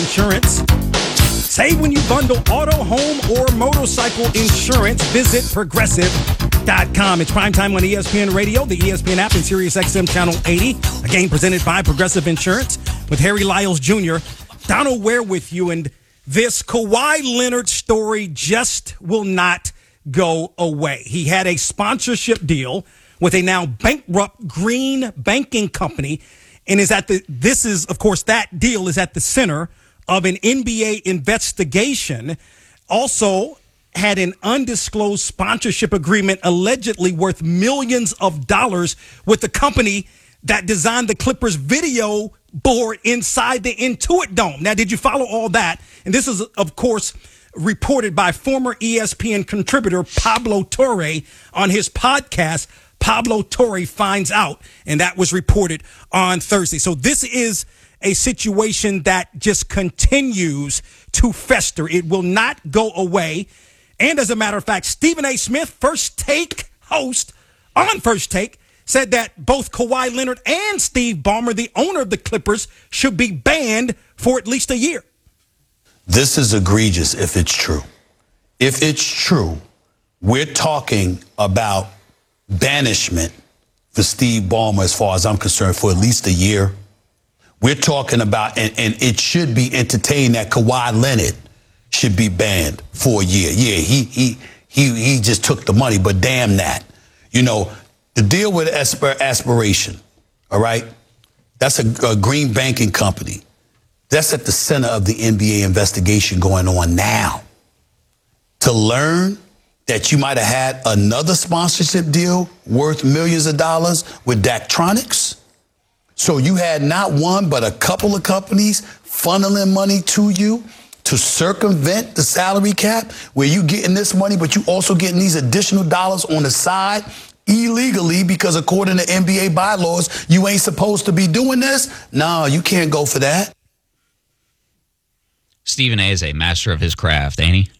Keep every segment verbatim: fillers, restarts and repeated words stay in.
Insurance. Save when you bundle auto, home, or motorcycle insurance. Visit progressive dot com. It's primetime on E S P N Radio, the E S P N app, and Sirius X M Channel eighty. A game presented by Progressive Insurance with Harry Lyles Junior Donald Ware with you. And this Kawhi Leonard story just will not go away. He had a sponsorship deal with a now bankrupt green banking company, and is at the. This is, of course, that deal is at the center of an N B A investigation. Also had an undisclosed sponsorship agreement allegedly worth millions of dollars with the company that designed the Clippers video board inside the Intuit Dome. Now, did you follow all that? And this is, of course, reported by former E S P N contributor Pablo Torre on his podcast, Pablo Torre Finds Out, and that was reported on Thursday. So this is a situation that just continues to fester. It will not go away. And as a matter of fact, Stephen A. Smith, First Take host on First Take, said that both Kawhi Leonard and Steve Ballmer, the owner of the Clippers, should be banned for at least a year. This is egregious if it's true. If it's true, we're talking about banishment for Steve Ballmer, as far as I'm concerned, for at least a year. We're talking about, and, and it should be entertained that Kawhi Leonard should be banned for a year. Yeah, he he he he just took the money, but damn that. You know, the deal with Aspir- Aspiration, all right? That's a, a green banking company. That's at the center of the N B A investigation going on now. To learn that you might have had another sponsorship deal worth millions of dollars with Daktronics. So you had not one, but a couple of companies funneling money to you to circumvent the salary cap, where you getting this money, but you also getting these additional dollars on the side illegally, because according to N B A bylaws, you ain't supposed to be doing this. No, you can't go for that. Stephen A. is a master of his craft, ain't he?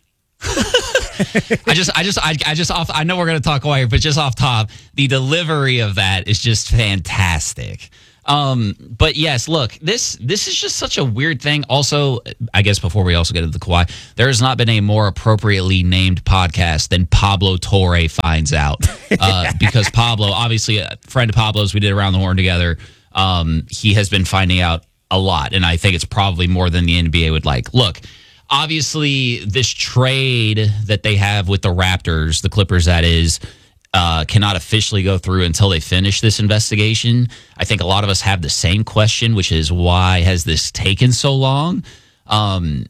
I just, I just, I, I just off. I know we're going to talk wire, but just off top, the delivery of that is just fantastic. Um, but yes, look, this this is just such a weird thing. Also, I guess before we also get into the Kawhi, there has not been a more appropriately named podcast than Pablo Torre Finds Out, uh, because Pablo, obviously a friend of Pablo's, we did Around the Horn together. Um, he has been finding out a lot, and I think it's probably more than the N B A would like. Look, obviously, this trade that they have with the Raptors, the Clippers, that is, uh, cannot officially go through until they finish this investigation. I think a lot of us have the same question, which is, why has this taken so long? Um,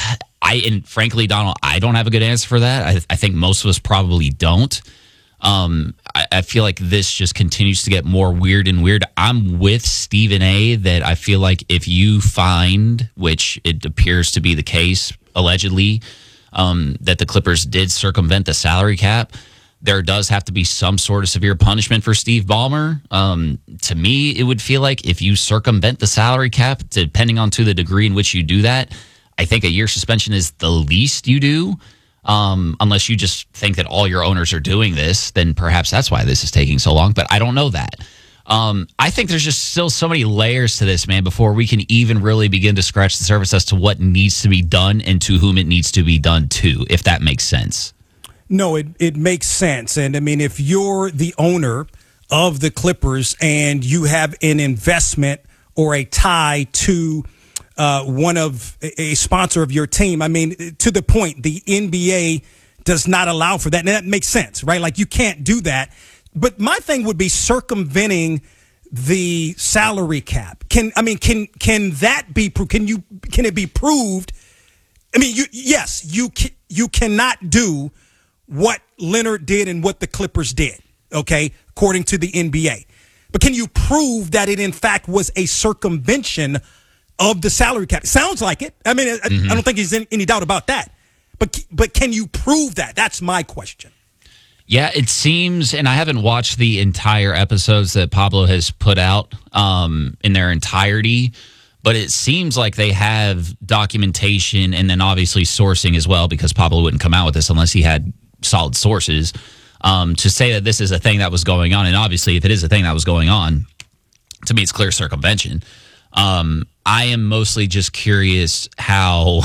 I and frankly, Donald, I don't have a good answer for that. I, I think most of us probably don't. Um, I, I feel like this just continues to get more weird and weird. I'm with Stephen A. that I feel like if you find, which it appears to be the case, allegedly, um, that the Clippers did circumvent the salary cap, there does have to be some sort of severe punishment for Steve Ballmer. Um, to me, it would feel like if you circumvent the salary cap, depending on to the degree in which you do that, I think a year suspension is the least you do. Um, unless you just think that all your owners are doing this, then perhaps that's why this is taking so long. But I don't know that. Um, I think there's just still so many layers to this, man, before we can even really begin to scratch the surface as to what needs to be done and to whom it needs to be done to, if that makes sense. No, it, it makes sense. And I mean, if you're the owner of the Clippers and you have an investment or a tie to uh, one of a sponsor of your team, I mean, to the point, the N B A does not allow for that. And that makes sense, right? Like, you can't do that. But my thing would be circumventing the salary cap. Can I mean, can can that be proved? Can you can it be proved? I mean, you, yes, you can, you cannot do what Leonard did and what the Clippers did, okay, according to the N B A. But can you prove that it, in fact, was a circumvention of the salary cap? It sounds like it. I mean, mm-hmm. I, I don't think there's any, any doubt about that. But but can you prove that? That's my question. Yeah, it seems, and I haven't watched the entire episodes that Pablo has put out um, in their entirety, but it seems like they have documentation and then obviously sourcing as well, because Pablo wouldn't come out with this unless he had solid sources um, to say that this is a thing that was going on. And obviously, if it is a thing that was going on, to me, it's clear circumvention. Um, I am mostly just curious how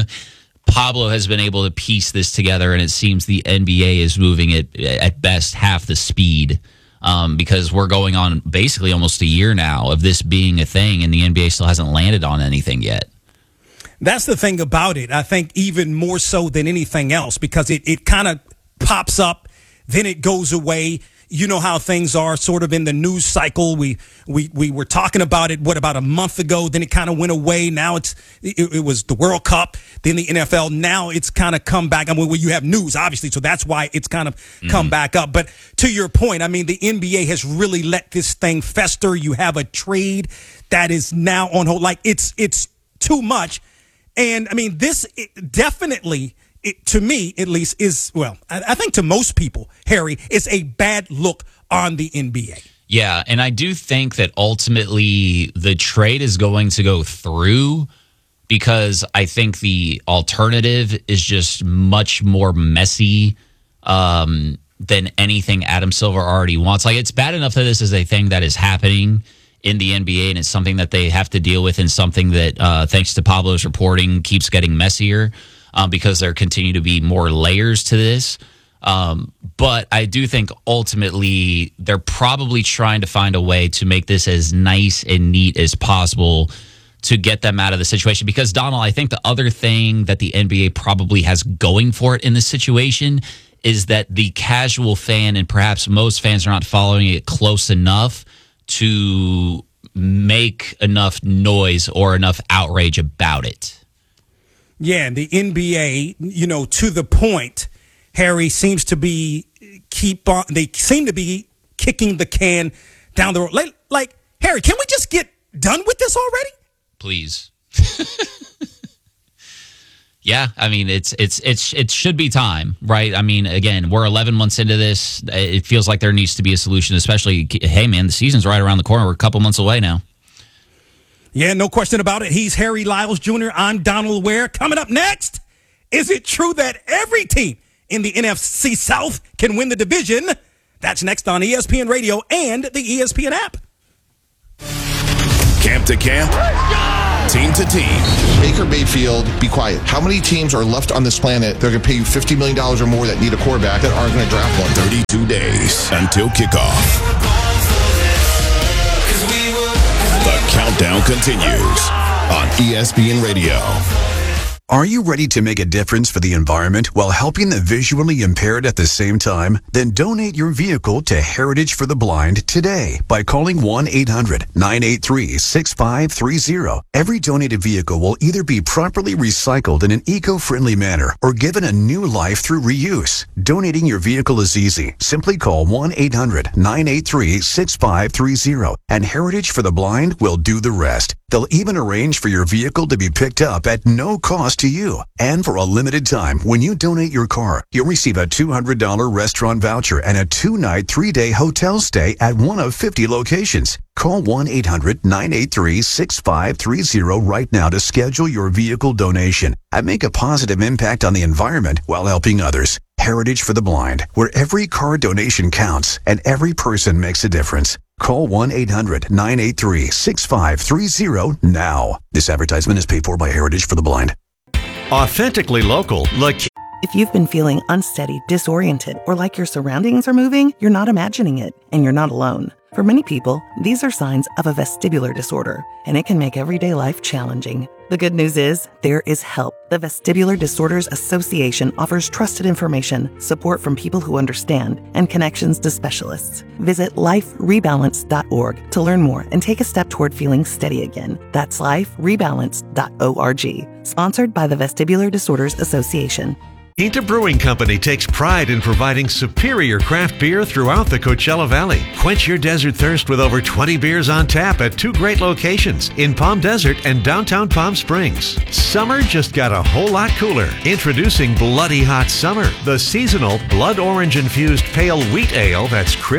Pablo has been able to piece this together, and it seems the N B A is moving it at best half the speed, um, because we're going on basically almost a year now of this being a thing, and the N B A still hasn't landed on anything yet. That's the thing about it. I think even more so than anything else, because it, it kind of pops up, then it goes away. You know how things are sort of in the news cycle. We we we were talking about it, what, about a month ago? Then it kind of went away. Now it's it, it was the World Cup, then the N F L. Now it's kind of come back. I mean, well, you have news, obviously, so that's why it's kind of mm-hmm. come back up. But to your point, I mean, the N B A has really let this thing fester. You have a trade that is now on hold. Like, it's it's too much. And, I mean, this it definitely... It, to me, at least, is, well, I, I think to most people, Harry, it's a bad look on the N B A. Yeah, and I do think that ultimately the trade is going to go through, because I think the alternative is just much more messy um, than anything Adam Silver already wants. Like, it's bad enough that this is a thing that is happening in the N B A, and it's something that they have to deal with, and something that, uh, thanks to Pablo's reporting, keeps getting messier. Um, because there continue to be more layers to this. Um, but I do think ultimately they're probably trying to find a way to make this as nice and neat as possible to get them out of the situation. Because, Donald, I think the other thing that the N B A probably has going for it in this situation is that the casual fan, and perhaps most fans, are not following it close enough to make enough noise or enough outrage about it. Yeah, and the N B A, you know, to the point, Harry, seems to be keep on. They seem to be kicking the can down the road. Like, like Harry, can we just get done with this already? Please. Yeah, I mean, it's it's it's it should be time, right? I mean, again, we're eleven months into this. It feels like there needs to be a solution. Especially, hey, man, the season's right around the corner. We're a couple months away now. Yeah, no question about it. He's Harry Lyles Junior I'm Donald Ware. Coming up next, is it true that every team in the N F C South can win the division? That's next on E S P N Radio and the E S P N app. Camp to camp, team to team. Baker Mayfield, be quiet. How many teams are left on this planet that are going to pay you fifty million dollars or more that need a quarterback that aren't going to draft one? thirty-two days until kickoff. The countdown continues on E S P N Radio. Are you ready to make a difference for the environment while helping the visually impaired at the same time? Then donate your vehicle to Heritage for the Blind today by calling one eight hundred nine eight three six five three zero. Every donated vehicle will either be properly recycled in an eco-friendly manner or given a new life through reuse. Donating your vehicle is easy. Simply call one eight hundred nine eight three six five three zero and Heritage for the Blind will do the rest. They'll even arrange for your vehicle to be picked up at no cost to you. And for a limited time, when you donate your car, you'll receive a two hundred dollars restaurant voucher and a two-night, three-day hotel stay at one of fifty locations. Call one eight hundred nine eight three six five three zero right now to schedule your vehicle donation and make a positive impact on the environment while helping others. Heritage for the Blind, where every car donation counts and every person makes a difference. Call one eight hundred nine eight three six five three zero now. This advertisement is paid for by Heritage for the Blind. Authentically local. Look. If you've been feeling unsteady, disoriented, or like your surroundings are moving, you're not imagining it, and you're not alone. For many people, these are signs of a vestibular disorder, and it can make everyday life challenging. The good news is, there is help. The Vestibular Disorders Association offers trusted information, support from people who understand, and connections to specialists. Visit life rebalance dot org to learn more and take a step toward feeling steady again. That's life rebalance dot org. Sponsored by the Vestibular Disorders Association. Pinta Brewing Company takes pride in providing superior craft beer throughout the Coachella Valley. Quench your desert thirst with over twenty beers on tap at two great locations in Palm Desert and downtown Palm Springs. Summer just got a whole lot cooler. Introducing Bloody Hot Summer, the seasonal blood orange infused pale wheat ale that's crisp,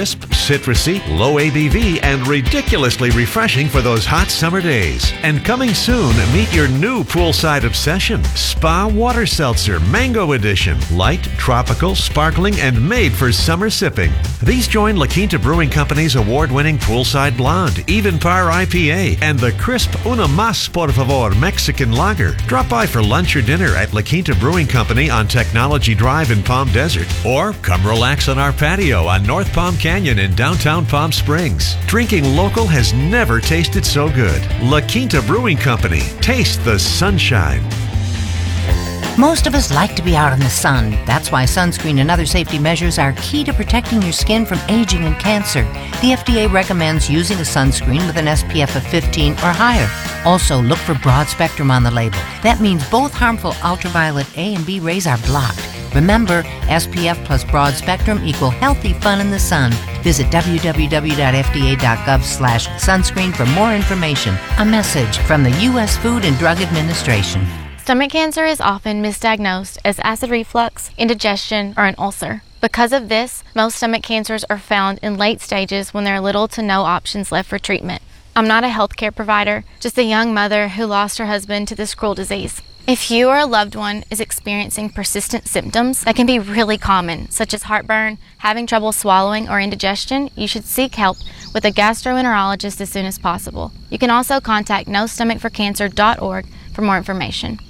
citrusy, low A B V, and ridiculously refreshing for those hot summer days. And coming soon, meet your new poolside obsession, Spa Water Seltzer Mango Edition. Light, tropical, sparkling, and made for summer sipping. These join La Quinta Brewing Company's award-winning Poolside Blonde, Even Par I P A, and the crisp Una Mas Por Favor Mexican Lager. Drop by for lunch or dinner at La Quinta Brewing Company on Technology Drive in Palm Desert, or come relax on our patio on North Palm Canyon in downtown Palm Springs. Drinking local has never tasted so good. La Quinta Brewing Company. Taste the sunshine. Most of us like to be out in the sun. That's why sunscreen and other safety measures are key to protecting your skin from aging and cancer. The F D A recommends using a sunscreen with an S P F of fifteen or higher. Also, look for broad spectrum on the label. That means both harmful ultraviolet A and B rays are blocked. Remember, S P F plus broad spectrum equal healthy fun in the sun. Visit w w w dot f d a dot gov slash sunscreen for more information. A message from the U S Food and Drug Administration. Stomach cancer is often misdiagnosed as acid reflux, indigestion, or an ulcer. Because of this, most stomach cancers are found in late stages when there are little to no options left for treatment. I'm not a healthcare provider, just a young mother who lost her husband to this cruel disease. If you or a loved one is experiencing persistent symptoms that can be really common, such as heartburn, having trouble swallowing, or indigestion, you should seek help with a gastroenterologist as soon as possible. You can also contact no stomach for cancer dot org for more information.